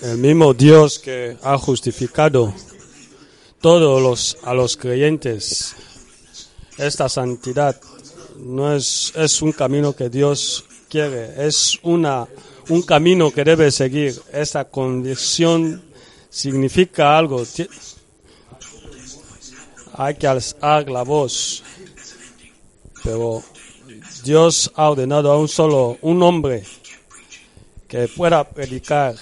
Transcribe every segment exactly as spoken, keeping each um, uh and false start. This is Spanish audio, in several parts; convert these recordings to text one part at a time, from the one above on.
El mismo Dios que ha justificado todos los a los creyentes. Esta santidad no es, es un camino que Dios quiere, es una un camino que debe seguir. Esta convicción significa algo. Hay que alzar la voz, pero Dios ha ordenado a un solo, un hombre que pueda predicar,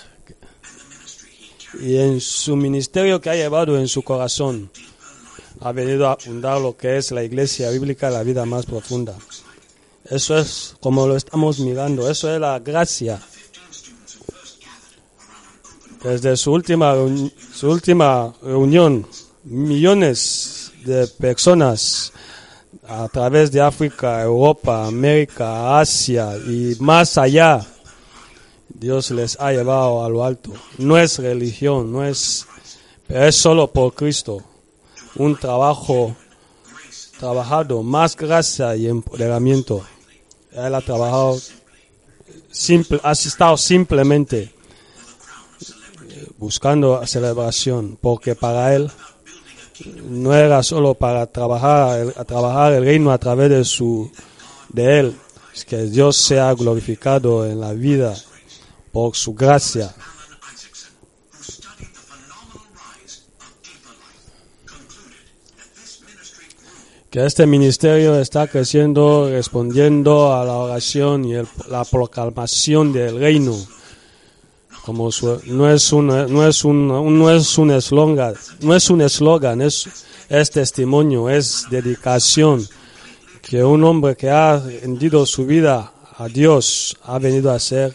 y en su ministerio que ha llevado en su corazón ha venido a fundar lo que es la iglesia bíblica, la vida más profunda. Eso es como lo estamos mirando, eso es la gracia. Desde su última, su última reunión, millones de personas a través de África, Europa, América, Asia y más allá, Dios les ha llevado a lo alto. No es religión, no es, pero es solo por Cristo. Un trabajo trabajado, más gracia y empoderamiento. Él ha trabajado, simple, ha estado simplemente buscando celebración, porque para él no era solo para trabajar, a trabajar el reino a través de su, de él, es que Dios sea glorificado en la vida por su gracia. Que este ministerio está creciendo respondiendo a la oración y el, la proclamación del reino. Como su, no es un no es un no es un eslogan, no es un eslogan, es es testimonio, es dedicación que un hombre que ha rendido su vida a Dios ha venido a hacer.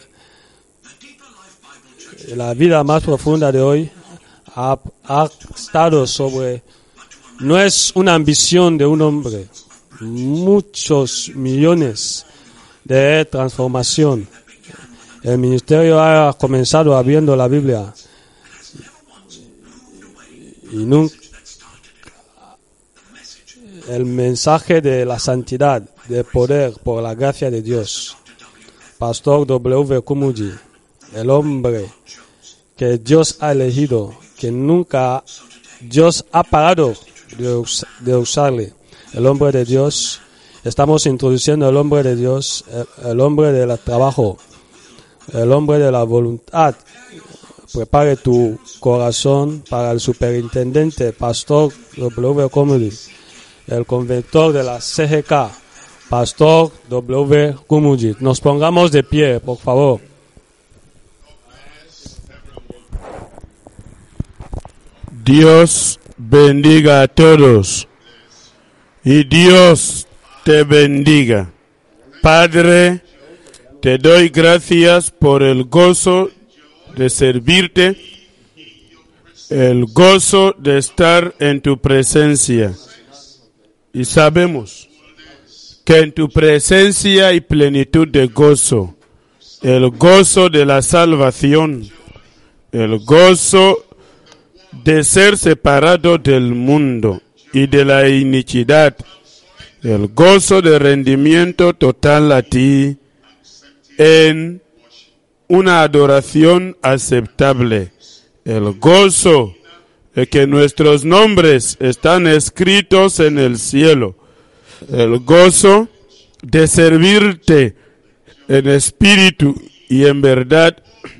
La vida más profunda de hoy ha, ha estado sobre, no es una ambición de un hombre, muchos millones de transformación. El ministerio ha comenzado abriendo la Biblia y nunca el mensaje de la santidad, de poder por la gracia de Dios. Pastor W. Kumuji, el hombre que Dios ha elegido, que nunca Dios ha parado de, us, de usarle. El hombre de Dios, estamos introduciendo el hombre de Dios, el, el hombre del trabajo, el hombre de la voluntad. Prepare tu corazón para el superintendente, Pastor W. Kumuji, el conventor de la C G K, Pastor W. Kumuji. Nos pongamos de pie, por favor. Dios bendiga a todos y Dios te bendiga. Padre, te doy gracias por el gozo de servirte, el gozo de estar en tu presencia. Y sabemos que en tu presencia hay plenitud de gozo, el gozo de la salvación, el gozo de ser separado del mundo y de la iniquidad, el gozo de rendimiento total a ti en una adoración aceptable, el gozo de que nuestros nombres están escritos en el cielo, el gozo de servirte en espíritu y en verdad,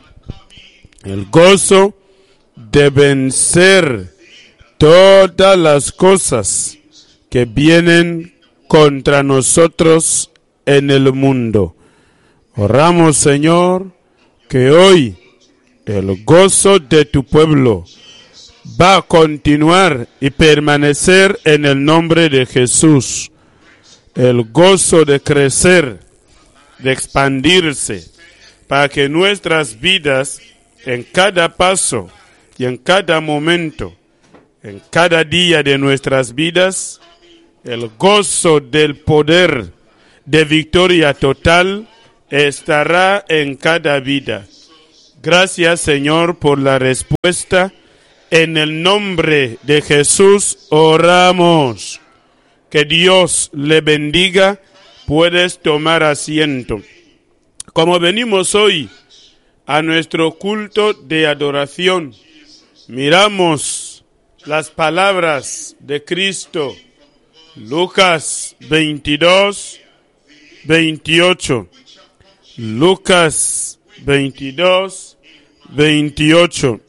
el gozo de vencer todas las cosas que vienen contra nosotros en el mundo. Oramos, Señor, que hoy el gozo de tu pueblo va a continuar y permanecer en el nombre de Jesús. El gozo de crecer, de expandirse, para que nuestras vidas en cada paso y en cada momento, en cada día de nuestras vidas, el gozo del poder de victoria total estará en cada vida. Gracias, Señor, por la respuesta. En el nombre de Jesús oramos. Que Dios le bendiga. Puedes tomar asiento. Como venimos hoy a nuestro culto de adoración. Miramos las palabras de Cristo. Lucas veintidós, veintiocho. Lucas veintidós, veintiocho.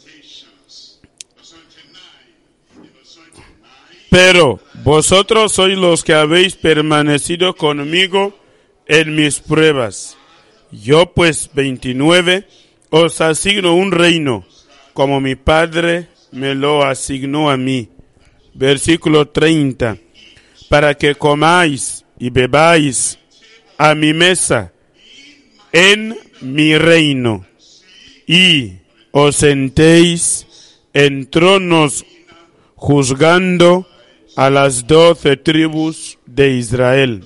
Pero vosotros sois los que habéis permanecido conmigo en mis pruebas. Yo pues, veintinueve, os asigno un reino, como mi Padre me lo asignó a mí. Versículo treinta. Para que comáis y bebáis a mi mesa en mi reino, y os sentéis en tronos juzgando a las doce tribus de Israel.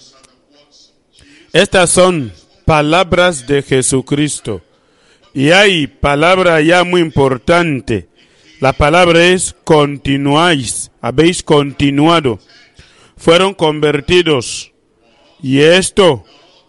Estas son palabras de Jesucristo. Y hay palabra ya muy importante. La palabra es continuáis. Habéis continuado. Fueron convertidos. Y esto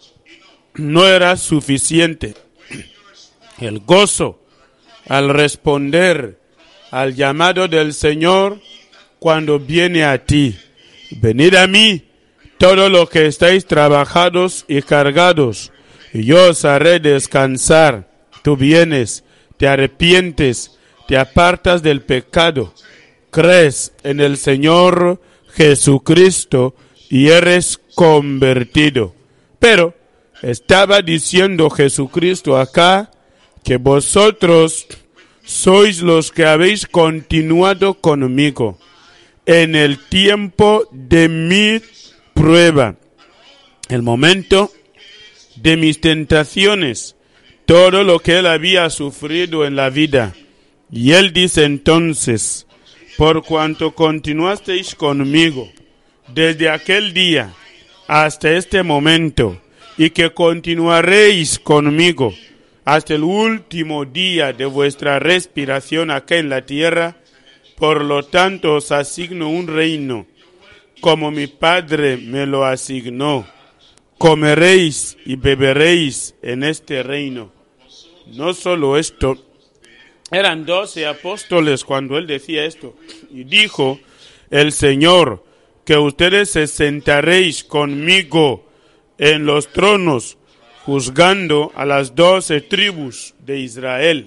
no era suficiente. El gozo al responder al llamado del Señor cuando viene a ti. Venid a mí, todos los que estáis trabajados y cargados, y yo os haré descansar. Tú vienes, te arrepientes, te apartas del pecado, crees en el Señor Jesucristo y eres convertido. Pero estaba diciendo Jesucristo acá que vosotros sois los que habéis continuado conmigo en el tiempo de mi prueba, el momento de mis tentaciones, todo lo que él había sufrido en la vida. Y él dice entonces, por cuanto continuasteis conmigo desde aquel día hasta este momento, y que continuaréis conmigo hasta el último día de vuestra respiración acá en la tierra, por lo tanto os asigno un reino, como mi Padre me lo asignó. Comeréis y beberéis en este reino. No solo esto, eran doce apóstoles cuando él decía esto. Y dijo el Señor que ustedes se sentaréis conmigo en los tronos, juzgando a las doce tribus de Israel.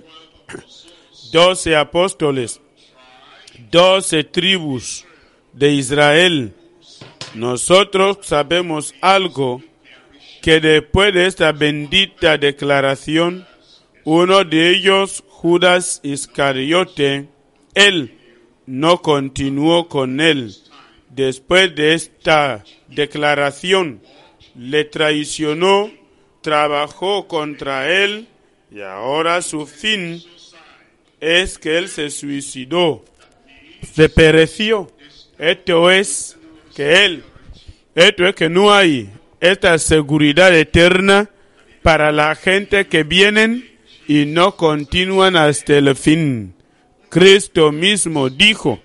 Doce apóstoles. Doce tribus de Israel. Nosotros sabemos algo, que después de esta bendita declaración, uno de ellos, Judas Iscariote, él no continuó con él. Después de esta declaración, le traicionó, trabajó contra él, y ahora su fin es que él se suicidó. Se pereció. Esto es que él, esto es que no hay esta seguridad eterna para la gente que vienen y no continúan hasta el fin. Cristo mismo dijo,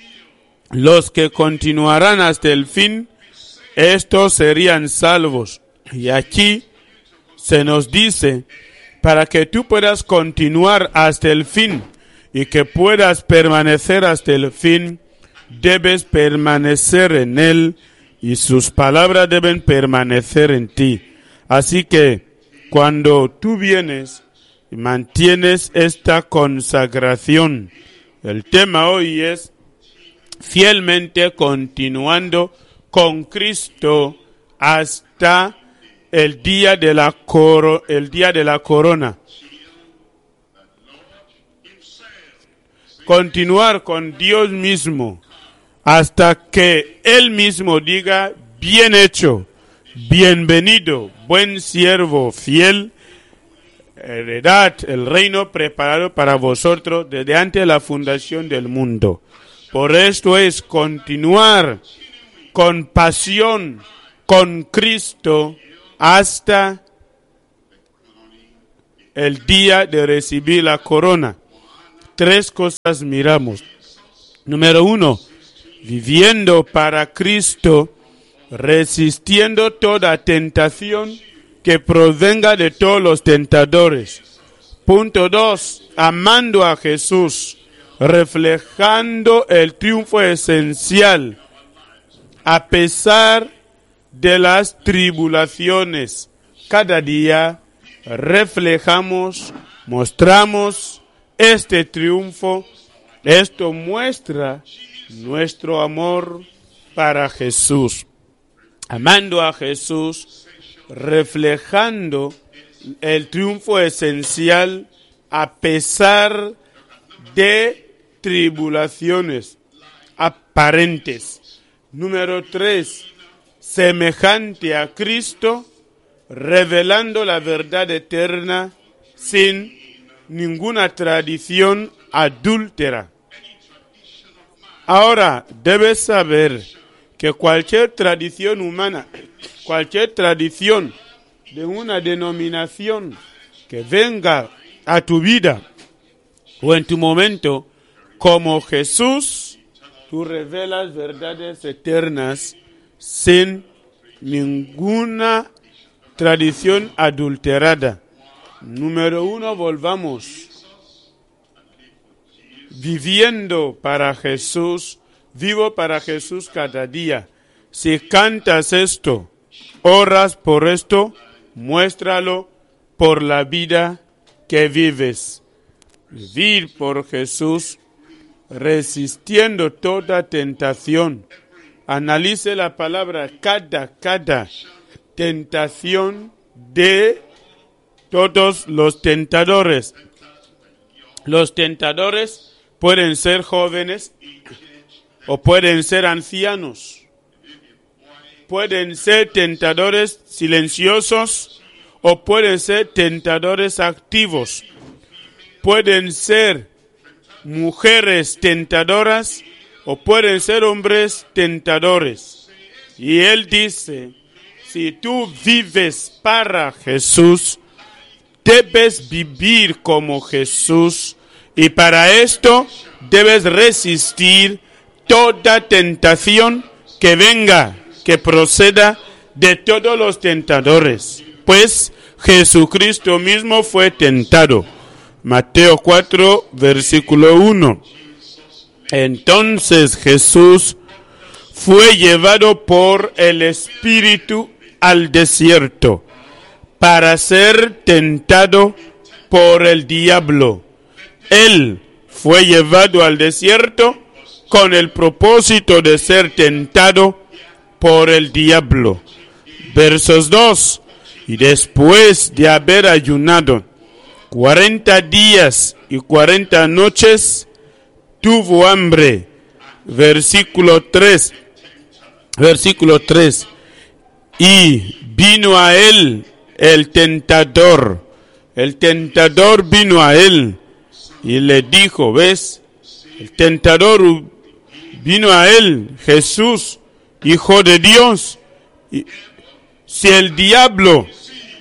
los que continuarán hasta el fin, estos serían salvos. Y aquí se nos dice, para que tú puedas continuar hasta el fin, y que puedas permanecer hasta el fin, debes permanecer en Él y sus palabras deben permanecer en ti. Así que cuando tú vienes y mantienes esta consagración, el tema hoy es fielmente continuando con Cristo hasta el día de la coro, el día de la corona. Continuar con Dios mismo hasta que Él mismo diga, bien hecho, bienvenido, buen siervo, fiel, heredad el reino preparado para vosotros desde antes de la fundación del mundo. Por esto es continuar con pasión con Cristo hasta el día de recibir la corona. Tres cosas miramos. Número uno, viviendo para Cristo, resistiendo toda tentación que provenga de todos los tentadores. Punto dos, amando a Jesús, reflejando el triunfo esencial a pesar de las tribulaciones. Cada día reflejamos, mostramos este triunfo. Esto muestra nuestro amor para Jesús. Amando a Jesús, reflejando el triunfo esencial a pesar de tribulaciones aparentes. Número tres, semejante a Cristo, revelando la verdad eterna sin ninguna tradición adúltera. Ahora, debes saber que cualquier tradición humana, cualquier tradición de una denominación que venga a tu vida o en tu momento, como Jesús, tú revelas verdades eternas sin ninguna tradición adulterada. Número uno, volvamos. Viviendo para Jesús, vivo para Jesús cada día. Si cantas esto, oras por esto, muéstralo por la vida que vives. Vivir por Jesús, resistiendo toda tentación. Analice la palabra cada, cada tentación de todos los tentadores. Los tentadores pueden ser jóvenes o pueden ser ancianos. Pueden ser tentadores silenciosos o pueden ser tentadores activos. Pueden ser mujeres tentadoras o pueden ser hombres tentadores. Y él dice, si tú vives para Jesús, debes vivir como Jesús. Y para esto debes resistir toda tentación que venga, que proceda de todos los tentadores. Pues Jesucristo mismo fue tentado. Mateo cuatro, versículo uno. Entonces Jesús fue llevado por el Espíritu al desierto para ser tentado por el diablo. Él fue llevado al desierto con el propósito de ser tentado por el diablo. Versos dos. Y después de haber ayunado cuarenta días y cuarenta noches, tuvo hambre. Versículo tres. Versículo tres. Y vino a él el tentador. El tentador vino a él y le dijo, ¿ves? El tentador vino a él, Jesús, Hijo de Dios. Y si el diablo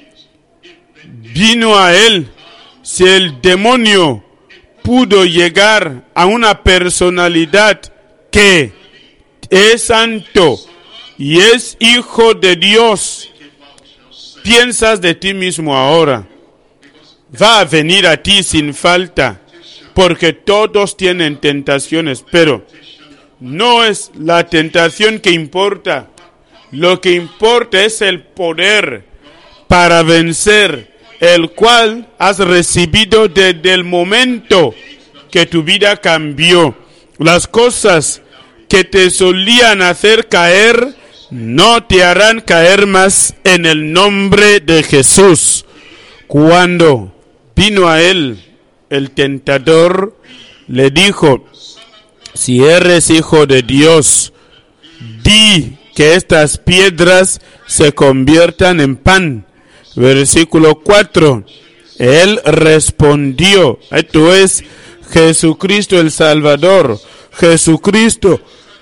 vino a él, si el demonio pudo llegar a una personalidad que es santo y es hijo de Dios, piensas de ti mismo ahora, va a venir a ti sin falta, porque todos tienen tentaciones, pero no es la tentación que importa. Lo que importa es el poder para vencer, el cual has recibido desde el momento que tu vida cambió. Las cosas que te solían hacer caer no te harán caer más en el nombre de Jesús. Cuando vino a él el tentador, le dijo, si eres hijo de Dios, di que estas piedras se conviertan en pan. Versículo cuatro. Él respondió, esto es Jesucristo el Salvador, Jesucristo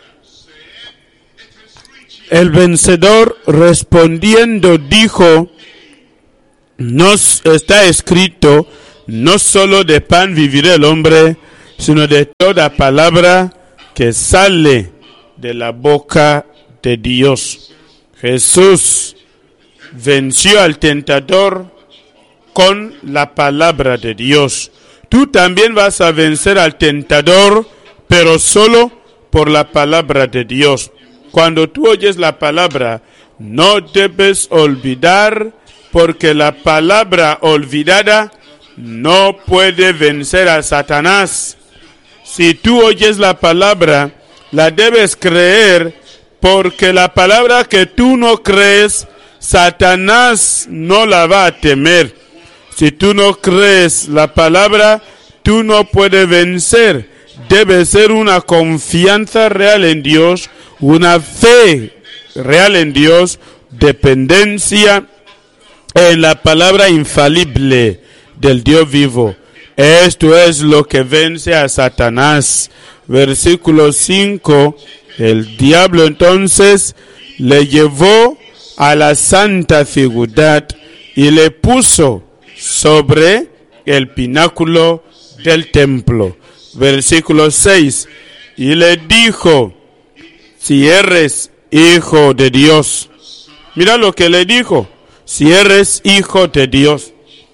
el vencedor, respondiendo dijo, nos está escrito, no solo de pan vivirá el hombre, sino de toda palabra que sale de la boca de Dios. Jesús venció al tentador con la palabra de Dios. Tú también vas a vencer al tentador, pero solo por la palabra de Dios. Cuando tú oyes la palabra, no debes olvidar, porque la palabra olvidada no puede vencer a Satanás. Si tú oyes la palabra, la debes creer, porque la palabra que tú no crees, Satanás no la va a temer. Si tú no crees la palabra, tú no puedes vencer. Debe ser una confianza real en Dios, una fe real en Dios, dependencia en la palabra infalible del Dios vivo. Esto es lo que vence a Satanás. Versículo cinco. El diablo entonces le llevó a la santa ciudad y le puso sobre el pináculo del templo. Versículo seis. Y le dijo: si eres hijo de Dios. Mira lo que le dijo: si eres hijo de Dios.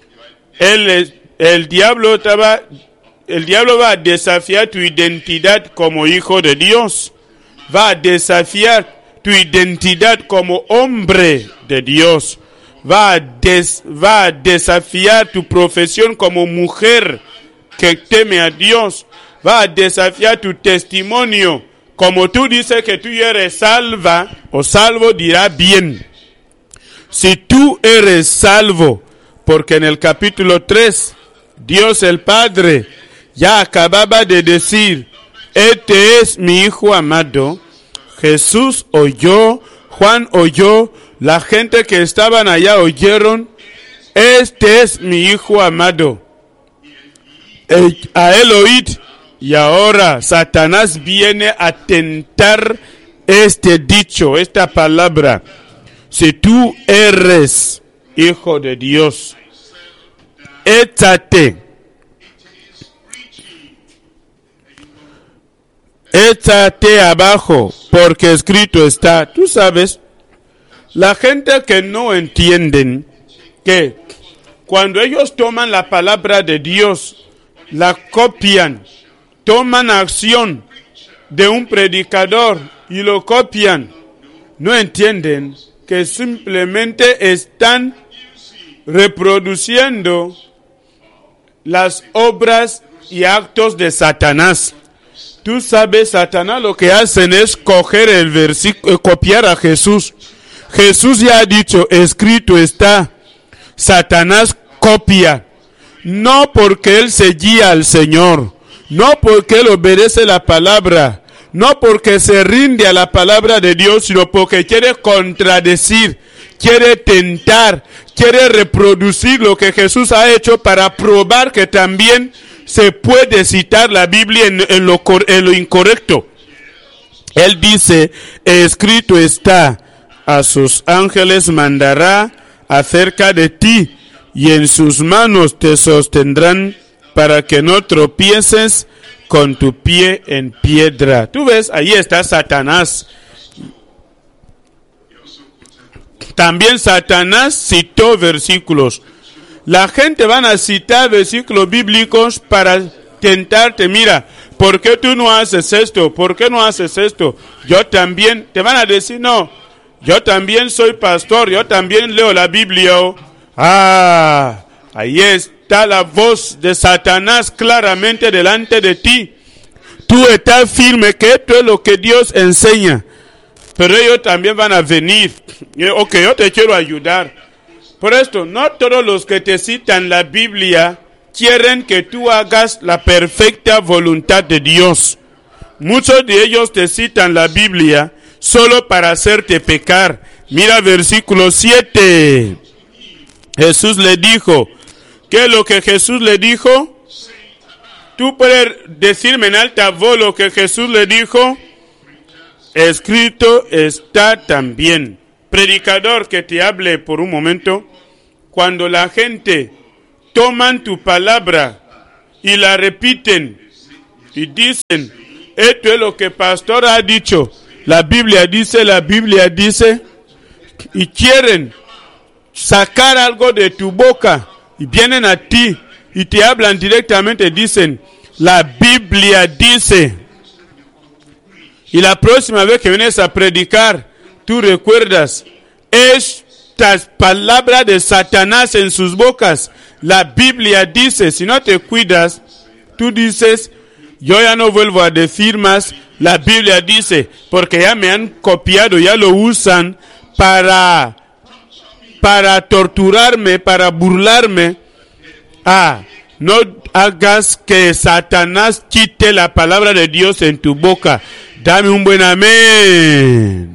Él, el diablo estaba, el diablo va a desafiar tu identidad como hijo de Dios. Va a desafiar tu identidad como hombre de Dios. Va a, des, va a desafiar tu profesión como mujer que teme a Dios. Va a desafiar tu testimonio. Como tú dices que tú eres salva o salvo, dirá bien. Si tú eres salvo, porque en el capítulo tres, Dios el Padre ya acababa de decir: este es mi hijo amado. Jesús oyó, Juan oyó, la gente que estaban allá oyeron: este es mi hijo amado. El, a él oíd. Y ahora Satanás viene a tentar este dicho, esta palabra. Si tú eres hijo de Dios, échate, échate abajo, porque escrito está. Tú sabes, la gente que no entienden que cuando ellos toman la palabra de Dios, la copian, toman acción de un predicador y lo copian, no entienden que simplemente están reproduciendo las obras y actos de Satanás. Tú sabes, Satanás lo que hacen es coger el versículo, copiar a Jesús. Jesús ya ha dicho, escrito está. Satanás copia, no porque él se guía al Señor, no porque él obedece la palabra, no porque se rinde a la palabra de Dios, sino porque quiere contradecir, quiere tentar, quiere reproducir lo que Jesús ha hecho para probar que también se puede citar la Biblia en, en, lo, en lo incorrecto. Él dice, escrito está, a sus ángeles mandará acerca de ti, y en sus manos te sostendrán para que no tropieces con tu pie en piedra. Tú ves, ahí está Satanás. También Satanás citó versículos. La gente van a citar versículos bíblicos para tentarte. Mira, ¿por qué tú no haces esto? ¿Por qué no haces esto? Yo también, te van a decir, no, yo también soy pastor, yo también leo la Biblia. Ah, ahí está la voz de Satanás claramente delante de ti. Tú estás firme que esto es lo que Dios enseña. Pero ellos también van a venir. Ok, yo te quiero ayudar. Por esto, no todos los que te citan la Biblia quieren que tú hagas la perfecta voluntad de Dios. Muchos de ellos te citan la Biblia solo para hacerte pecar. Mira versículo siete. Jesús le dijo, ¿qué es lo que Jesús le dijo? ¿Tú puedes decirme en alta voz lo que Jesús le dijo? Escrito está también. Predicador, que te hable por un momento. Cuando la gente toman tu palabra y la repiten y dicen, esto es lo que el pastor ha dicho, la Biblia dice, la Biblia dice, y quieren sacar algo de tu boca y vienen a ti y te hablan directamente, dicen, la Biblia dice. Y la próxima vez que vienes a predicar, tú recuerdas estas palabras de Satanás en sus bocas. La Biblia dice, si no te cuidas, tú dices, yo ya no vuelvo a decir más, la Biblia dice, porque ya me han copiado, ya lo usan para, para torturarme, para burlarme. Ah, no hagas que Satanás quite la palabra de Dios en tu boca. Dame un buen amén.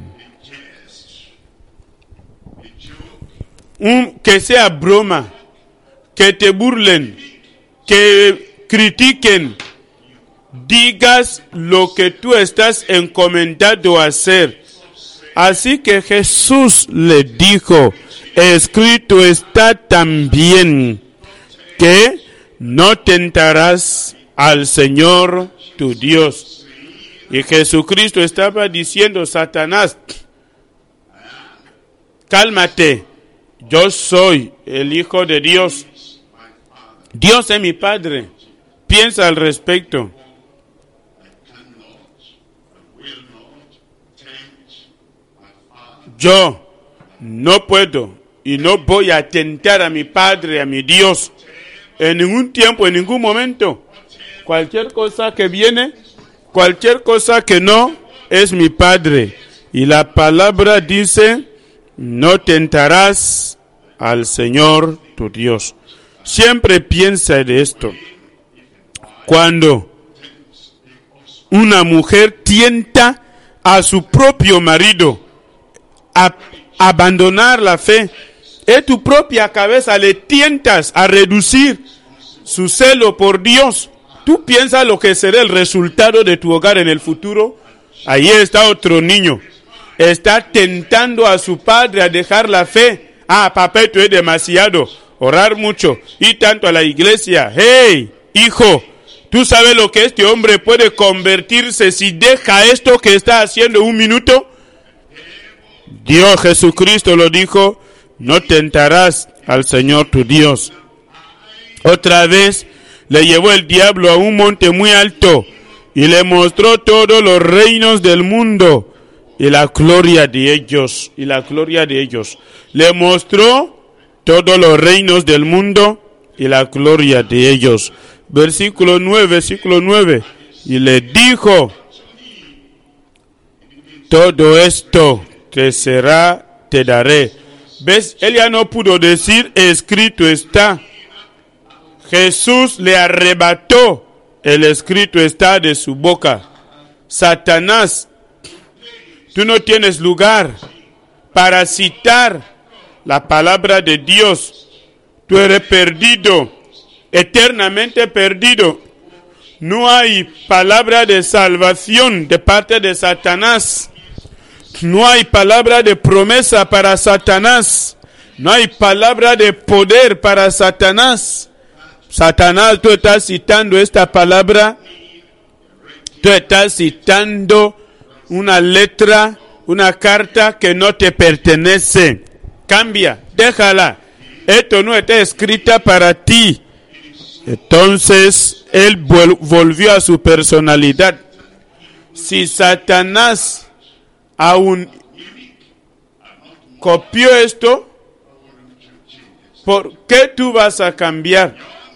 Un, que sea broma, que te burlen, que critiquen, digas lo que tú estás encomendado a hacer. Así que Jesús le dijo, escrito está también, que no tentarás al Señor tu Dios. Y Jesucristo estaba diciendo, Satanás, cálmate, yo soy el Hijo de Dios. Dios es mi Padre. Piensa al respecto. Yo no puedo y no voy a tentar a mi Padre, a mi Dios, en ningún tiempo, en ningún momento. Cualquier cosa que viene, cualquier cosa que no, es mi Padre. Y la palabra dice, no tentarás al Señor tu Dios. Siempre piensa de esto. Cuando una mujer tienta a su propio marido a abandonar la fe, en tu propia cabeza le tientas a reducir su celo por Dios. ¿Tú piensas lo que será el resultado de tu hogar en el futuro? Ahí está otro niño. Está tentando a su padre a dejar la fe. Ah, papá, tú es demasiado. Orar mucho. Y tanto a la iglesia. Hey, hijo, ¿tú sabes lo que este hombre puede convertirse si deja esto que está haciendo un minuto? Dios Jesucristo lo dijo, no tentarás al Señor tu Dios. Otra vez le llevó el diablo a un monte muy alto y le mostró todos los reinos del mundo y la gloria de ellos, y la gloria de ellos. Le mostró todos los reinos del mundo y la gloria de ellos. Versículo nueve, versículo nueve. Y le dijo, todo esto que será, te daré. ¿Ves? Él ya no pudo decir, escrito está. Jesús le arrebató el escrito está de su boca. Satanás, tú no tienes lugar para citar la palabra de Dios. Tú eres perdido, eternamente perdido. No hay palabra de salvación de parte de Satanás. No hay palabra de promesa para Satanás. No hay palabra de poder para Satanás. Satanás, tú estás citando esta palabra. Tú estás citando una letra, una carta que no te pertenece. Cambia, déjala. Esto no está escrita para ti. Entonces, él vol- volvió a su personalidad. Si Satanás aún copió esto, ¿por qué tú vas a cambiar?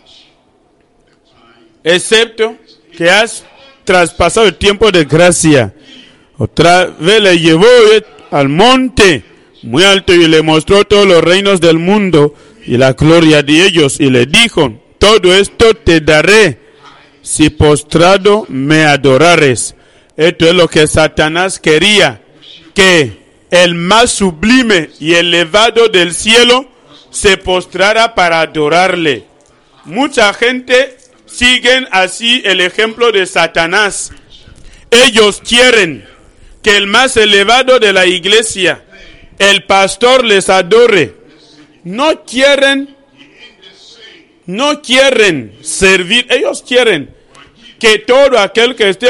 Excepto que has traspasado el tiempo de gracia. Otra vez le llevó al monte muy alto y le mostró todos los reinos del mundo y la gloria de ellos. Y le dijo, todo esto te daré si postrado me adorares. Esto es lo que Satanás quería, que el más sublime y elevado del cielo se postrara para adorarle. Mucha gente siguen así el ejemplo de Satanás. Ellos quieren que el más elevado de la iglesia, el pastor, les adore. No quieren, no quieren servir. Ellos quieren que todo aquel que esté